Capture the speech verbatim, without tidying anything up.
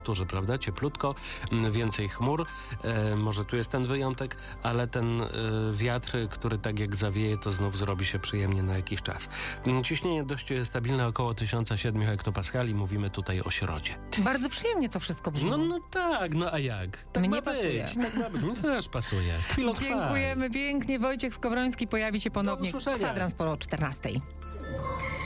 Turze, prawda? Cieplutko, więcej chmur. E, może tu jest ten wyjątek, ale ten e, wiatr, który tak jak zawieje, to znów zrobi się przyjemnie na jakiś czas. Ciśnienie dość stabilne, około tysiąc siedem hektopaskali. Mówimy tutaj o środzie. Bardzo przyjemnie to wszystko brzmi. No, no tak, no a jak? Tak Mnie ma pasuje. być. Tak ma być. Mi też pasuje. Chwilą Dziękujemy pięknie. Wojciech Skowroński pojawi się ponownie Do usłyszenia. kwadrans po czternastej.